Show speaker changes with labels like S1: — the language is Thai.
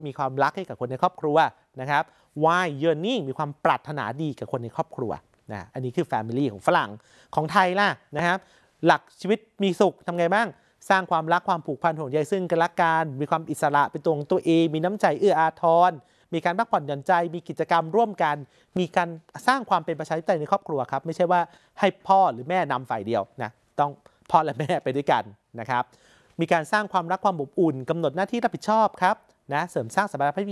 S1: มีความรักให้กับคนในครอบครัวนะครับ why yearning มีความปรารถนาดีกับคนในครอบครัวนะอันนี้คือ family ของฝรั่งของไทยล่ะนะครับหลักชีวิตมีสุขทำไงบ้างสร้างความรักความผูกพันห่วงใยซึ่งกันและกันมีความอิสระเป็นตัวของตัวเองมีน้ำใจเอื้ออาทรมีการพักผ่อนหย่อนใจมีกิจกรรมร่วมกันมีการสร้างความเป็นประชาธิปไตยในครอบครัวครับไม่ใช่ว่าให้พ่อหรือแม่นำฝ่ายเดียวนะต้องพ่อและแม่ไปด้วยกันนะครับมีการสร้างความรักความอบอุ่นกำหนดหน้าที่รับผิดชอบครับนะเสริมสร้างสมรรถภาพ